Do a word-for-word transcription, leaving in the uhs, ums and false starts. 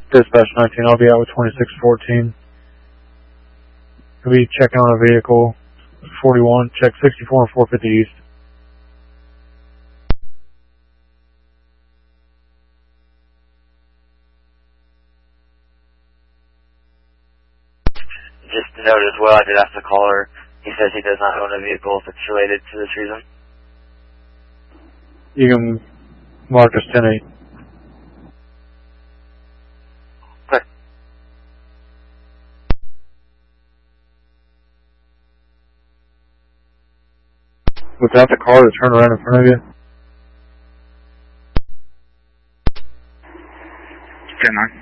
Dispatch nineteen, I'll be out with twenty-six fourteen. I'll be checking on a vehicle. forty-one, check sixty-four and four fifty East. Just to note as well, I did ask the caller. He says he does not own a vehicle if it's related to this reason. You can mark us ten eight. Okay. Without the car to turn around in front of you? ten nine.